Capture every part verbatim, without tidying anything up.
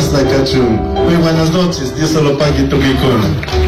Hasta Cachu. Muy buenas noches, Dios se lo pague tu Kikona.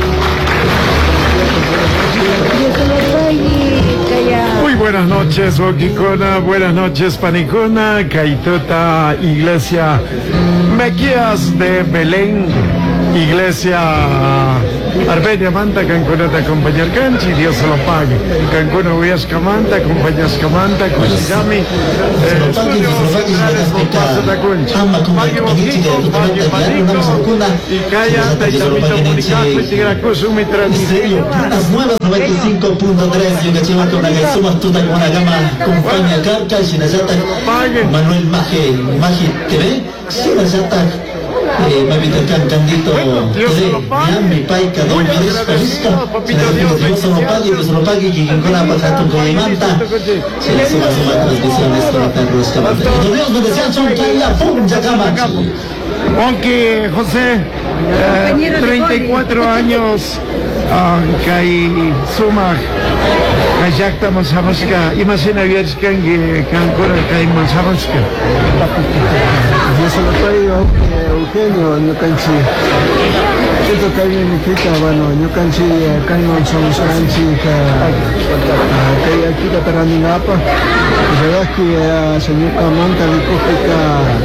Muy buenas noches, Okikona, buenas noches, Panicona, Caitota, Iglesia Mequías de Belén, Iglesia Arbenia Manta, Cancuna te acompañar Canchi, Dios se lo pague. Cancuna Huyasca Manta, acompañas Camanta, Cuchillami, Estudios Centrales Mopazo Tacunchi, Pague Boquico, Pague Panico, y Calla, Taitamito Municaco, y Tigracuso, mi transmisión. Las nuevas noventa y cinco punto tres, yo que chiva con la que sumas toda con una gama, compañía Carca, Shinayata, Manuel Maje, Maje T V, Shinayata. Eh, me invito acá candito de mi paica don Vides Parisca, Dios se lo pague, Dios se lo pague, que con la patata con la manta, se le suma suma transmisiones con la rosca. Dios me desea son que ya pum ya cama. Aunque José, eh, treinta y cuatro años, aunque suma, Kayakta Mansabaska, imagina Vierskan que Cancora Kai Mansabaska. Yo solo traigo Eugenio, no canchi. Esto que hay en mi quita, bueno, yo canchi, caimon somos canchi, que hay aquí que taraningapa. La verdad es que señor Camanta Ricofica,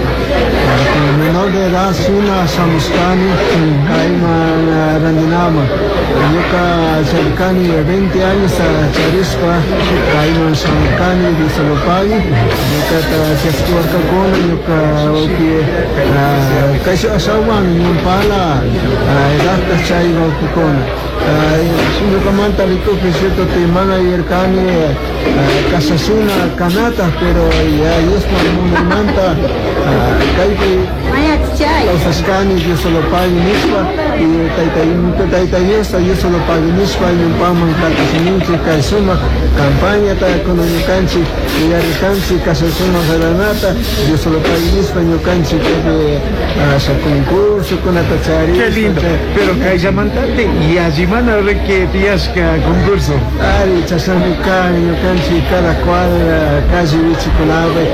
menor de edad, Suna Samuscani, Caiman Randinama. Yo que cercani de veinte años a Charispa, Caiman Samuscani, dice lo pague. Yo que te estuvo acá con, yo que Kaisha Asawan, Yumpala, edad que Chaiva Kukona. Sino Camanta Ricofica, te mana y el cani, Casasuna, Canata, pero ya es una manta, Caipi. Los escanes yo solo pago misma y taitayesta yo solo pago misma y un paman catasinichi caisuma campaña ta con un canchi y aricanchi casasuma granata yo solo pago misma y un canchi que hace concurso con la tachari. Qué lindo, pero Kaisa Mantante y Ajimana que días que concurso. Ari chasamica y un canchi cada cual casi bichicolave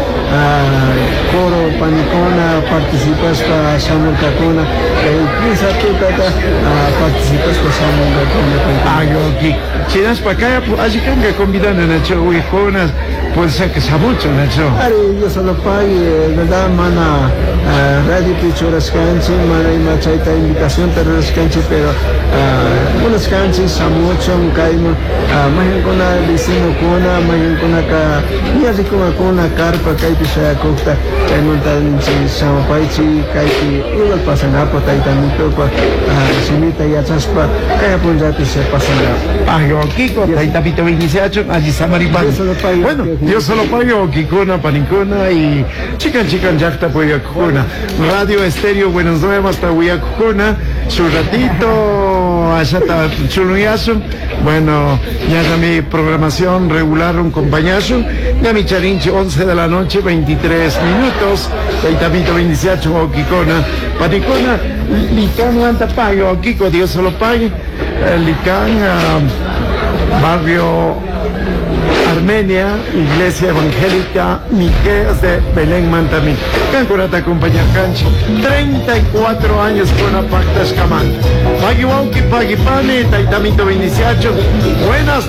coro panicona participas para Samuel Cacona, el quince tú tata participas para Samuel Cacona. Ah, yo aquí. Chinas para acá, así que convidan a Nacho Huijonas, pues que se mucho Nacho. Ari, yo solo pague, verdad, mana, radio pichoras canchi, mana y machaita invitación terrenas canchi, pero unas canchis, samucho, un caimo, mayan con la vecino cona, mayan con la ca, ni así como con la carpa, caipisha cocta, caimo tal, samapaichi, caipi, igual pasan a pota y también topa, simita y achaspa, caiga punjati se pasan a. Ah, yo Kiko, ahí tapito veintiocho, allí Samaripán. Bueno, yo solo pago Kikona, Panicona y chican chican yakta Puyacona. Radio Estéreo, buenos nuevos hasta Puyacona. Su ratito, allá está Chunuyazo. Bueno, ya es mi programación regular, un compañazo. Ya mi charinche, once de la noche, veintitrés minutos. Ahí tapito veintiocho, Kikona, Panicona. Licán, Anta Pago, Kiko, Dios solo pague. Licán, uh, barrio Armenia, Iglesia Evangélica Miqueas de Belén Mantamí. Cancurata acompaña Canchi, treinta y cuatro años con la pacta escamanta. Pagui Wauki, Pagui Pane, Taitamito veintiocho. Buenas